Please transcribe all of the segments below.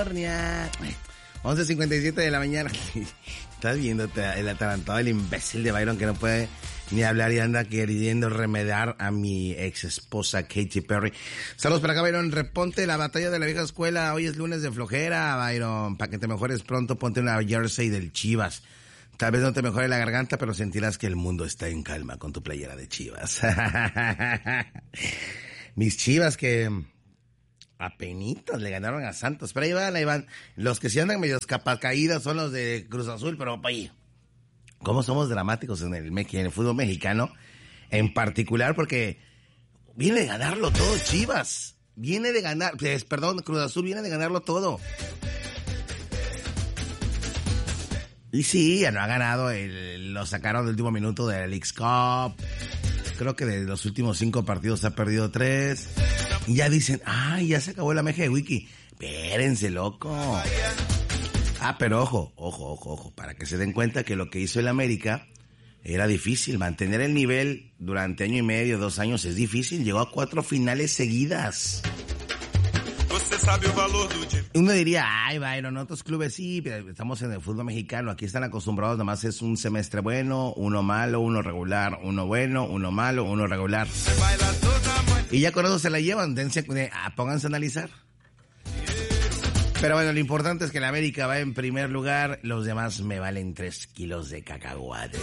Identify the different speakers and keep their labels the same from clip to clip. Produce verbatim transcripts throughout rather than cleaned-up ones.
Speaker 1: California. once cincuenta y siete de la mañana. Estás viendo el atarantado, el imbécil de Byron que no puede ni hablar y anda queriendo remediar a mi ex esposa Katy Perry. Saludos para acá, Byron. Reponte la batalla de la vieja escuela. Hoy es lunes de flojera, Byron. Para que te mejores pronto, ponte una jersey del Chivas. Tal vez no te mejore la garganta, pero sentirás que el mundo está en calma con tu playera de Chivas. Mis Chivas que apenitas le ganaron a Santos. Pero ahí van, ahí van. Los que sí andan medio capas caídas son los de Cruz Azul, pero oye, ¿cómo somos dramáticos en el, en el fútbol mexicano? En particular porque viene de ganarlo todo Chivas. Viene de ganar, pues, perdón, Cruz Azul viene de ganarlo todo. Y sí, ya no ha ganado, el, lo sacaron del último minuto de la Leagues Cup. Creo que de los últimos cinco partidos ha perdido tres. Y ya dicen, ay, ya se acabó la meja de Wiki. Espérense, loco. Ah, pero ojo, ojo, ojo, ojo, para que se den cuenta que lo que hizo el América era difícil. Mantener el nivel durante año y medio, dos años es difícil. Llegó a cuatro finales seguidas. Uno diría, ay, Byron, otros clubes sí, pero estamos en el fútbol mexicano, aquí están acostumbrados, nomás es un semestre bueno, uno malo, uno regular, uno bueno, uno malo, uno regular. Y ya con eso se la llevan, dense, pónganse a analizar. Pero bueno, lo importante es que la América va en primer lugar, los demás me valen tres kilos de cacahuate.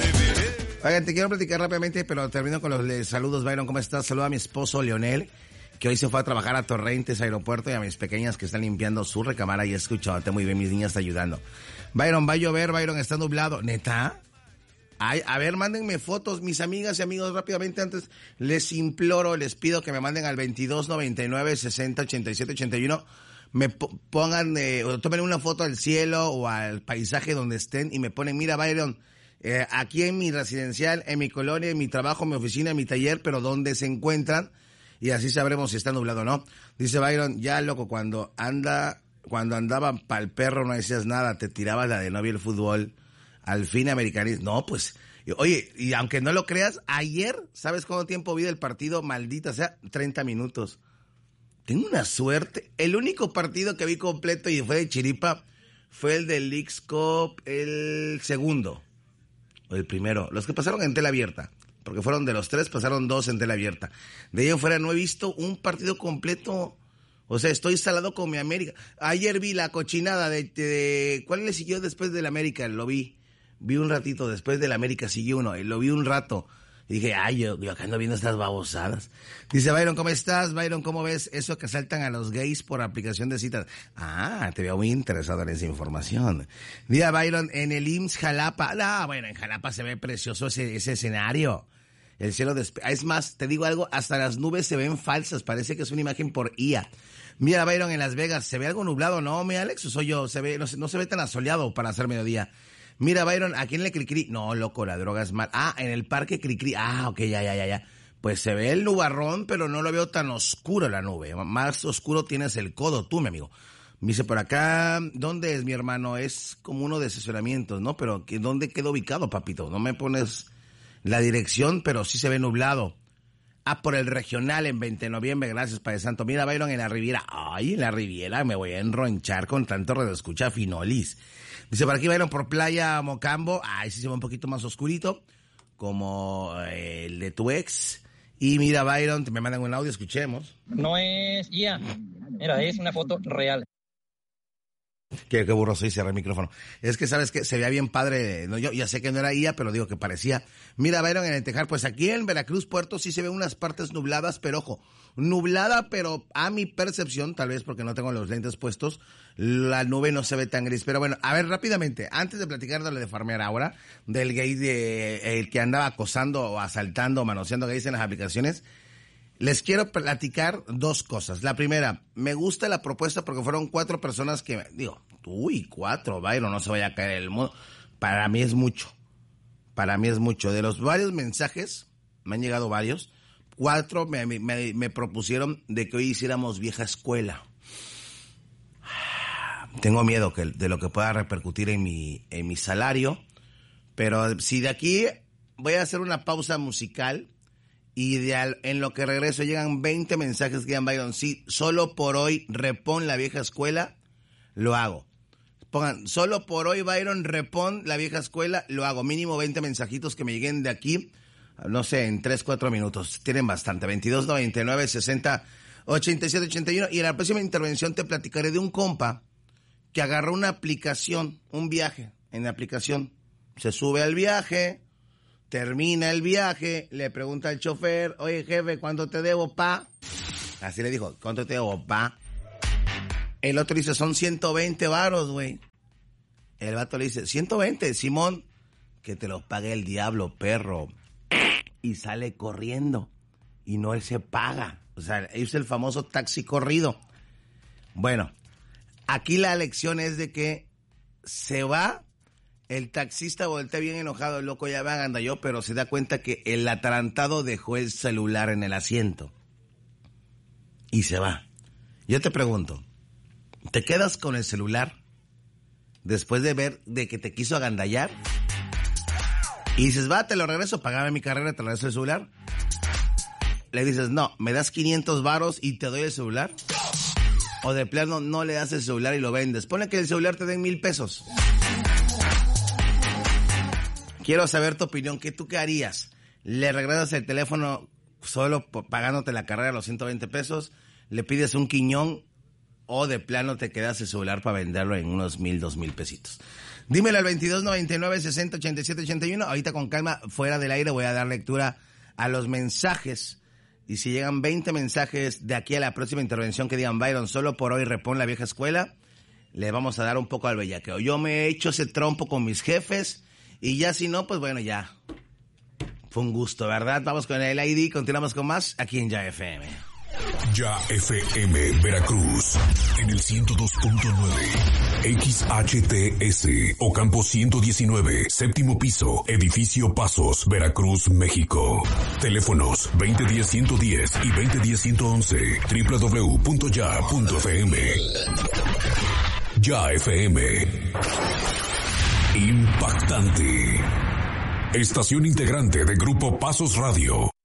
Speaker 1: Oigan, te quiero platicar rápidamente, pero termino con los saludos, Byron, ¿cómo estás? Saluda a mi esposo, Leonel, que hoy se fue a trabajar a Torrentes Aeropuerto, y a mis pequeñas que están limpiando su recámara. Y escuchándote muy bien, mis niñas está ayudando. Byron, va a llover, Byron, está nublado. ¿Neta? Ay, a ver, mándenme fotos, mis amigas y amigos, rápidamente. Antes les imploro, les pido que me manden al veintidós noventa y nueve sesenta ochenta y siete ochenta y uno. Me po- pongan, eh, o tomen una foto al cielo o al paisaje donde estén y me ponen, mira, Byron, eh, aquí en mi residencial, en mi colonia, en mi trabajo, en mi oficina, en mi taller, pero ¿dónde se encuentran? Y así sabremos si está nublado o no. Dice Byron, ya loco, cuando anda, cuando andaba pa'l perro no decías nada, te tirabas la de no vi el fútbol, al fin americanismo. No, pues, oye, y aunque no lo creas, ayer, ¿sabes cuánto tiempo vi del partido? Maldita sea, treinta minutos. Tengo una suerte. El único partido que vi completo y fue de chiripa fue el del Leagues Cup, el segundo, o el primero, los que pasaron en tela abierta. Porque fueron de los tres, pasaron dos en tela abierta. De ahí en fuera no he visto un partido completo. O sea, estoy salado con mi América. Ayer vi la cochinada de, de, de... ¿Cuál le siguió después del América? Lo vi. Vi un ratito después del América, siguió uno. Y lo vi un rato. Y dije, ay, yo, yo acá ando viendo estas babosadas. Dice Byron, ¿cómo estás? Byron, ¿cómo ves eso que asaltan a los gays por aplicación de citas? Ah, te veo muy interesado en esa información. Dice Byron, en el I M S S Jalapa. Ah, bueno, en Jalapa se ve precioso ese, ese escenario. El cielo despe... Es más, te digo algo, hasta las nubes se ven falsas, parece que es una imagen por I A. Mira, Byron, en Las Vegas, ¿se ve algo nublado? No, mi Alex, o soy yo, se ve, no, no se ve tan asoleado para hacer mediodía. Mira, Byron, ¿a quién le Cricri? No, loco, la droga es mal. Ah, en el parque Cricri. Ah, ok, ya, ya, ya, ya. Pues se ve el nubarrón, pero no lo veo tan oscuro la nube. Más oscuro tienes el codo tú, mi amigo. Me dice por acá, ¿dónde es mi hermano? Es como uno de asesoramientos, ¿no? Pero ¿dónde quedó ubicado, papito? No me pones la dirección, pero sí se ve nublado. Ah, por el regional en veinte de noviembre, gracias, Padre Santo. Mira, Byron, en la Riviera. Ay, en la Riviera me voy a enronchar con tanto redescucha finolis. Dice, por aquí, Byron, por Playa Mocambo. Ay, sí se ve un poquito más oscurito, como eh, el de tu ex. Y mira, Byron, te me mandan un audio, escuchemos.
Speaker 2: No es I A, mira, es una foto real.
Speaker 1: Qué, qué burro soy, cerré el micrófono. Es que, ¿sabes qué? Se veía bien padre. No, yo ya sé que no era I A, pero digo que parecía. Mira, Byron, en el Tejar, pues aquí en Veracruz, Puerto, sí se ven unas partes nubladas, pero ojo, nublada, pero a mi percepción, tal vez porque no tengo los lentes puestos, la nube no se ve tan gris. Pero bueno, a ver, rápidamente, antes de platicar de lo de farmear ahora, del gay de, el que andaba acosando o asaltando o manoseando gays en las aplicaciones, les quiero platicar dos cosas. La primera, me gusta la propuesta porque fueron cuatro personas que, digo, uy, cuatro, Byron, no se vaya a caer el mundo. Para mí es mucho. Para mí es mucho. De los varios mensajes, me han llegado varios, cuatro me, me, me propusieron de que hoy hiciéramos vieja escuela. Tengo miedo que, de lo que pueda repercutir en mi, en mi salario, pero si de aquí voy a hacer una pausa musical. Y de al, en lo que regreso llegan veinte mensajes que digan, Byron, sí, solo por hoy repon la vieja escuela. lo hago. Pongan, solo por hoy, Byron, repon la vieja escuela, lo hago. Mínimo veinte mensajitos que me lleguen de aquí, no sé, en tres, cuatro minutos. Tienen bastante. veintidós noventa y nueve sesenta ochenta y siete ochenta y uno. Y en la próxima intervención te platicaré de un compa que agarró una aplicación, un viaje en la aplicación. Se sube al viaje, termina el viaje, le pregunta al chofer, oye, jefe, ¿cuánto te debo, pa? Así le dijo, ¿cuánto te debo, pa? El otro dice, son ciento veinte varos, güey. El vato le dice, ciento veinte, Simón, que te los pague el diablo, perro. Y sale corriendo. Y no él se paga. O sea, es el famoso taxi corrido. Bueno, aquí la lección es de que se va, el taxista voltea bien enojado, el loco ya va anda yo, pero se da cuenta que el atarantado dejó el celular en el asiento. Y se va. Yo te pregunto, ¿te quedas con el celular después de ver de que te quiso agandallar? Y dices, va, te lo regreso, pagame mi carrera, te regreso el celular. Le dices, no, me das quinientos varos y te doy el celular. O de plano no le das el celular y lo vendes. Ponle que el celular te den mil pesos. Quiero saber tu opinión, ¿qué tú qué harías? ¿Le regresas el teléfono solo pagándote la carrera los ciento veinte pesos? ¿Le pides un quiñón? O de plano te quedas el celular para venderlo en unos mil, dos mil pesitos. Dímelo al veintidós noventa y nueve sesenta ochenta y siete ochenta y uno. Ahorita con calma, fuera del aire, voy a dar lectura a los mensajes. Y si llegan veinte mensajes de aquí a la próxima intervención que digan, Byron, solo por hoy repon la vieja escuela, le vamos a dar un poco al bellaqueo. Yo me he hecho ese trompo con mis jefes y ya si no, pues bueno, ya. Fue un gusto, ¿verdad? Vamos con el I D, continuamos con más aquí en Ya F M.
Speaker 3: Ya F M Veracruz en el ciento dos punto nueve, X H T S Ocampo ciento diecinueve, séptimo piso, edificio Pasos, Veracruz, México. Teléfonos veinte diez ciento diez y veinte diez ciento once, doble u doble u doble u punto ya punto f m. Ya F M. Impactante. Estación integrante de Grupo Pasos Radio.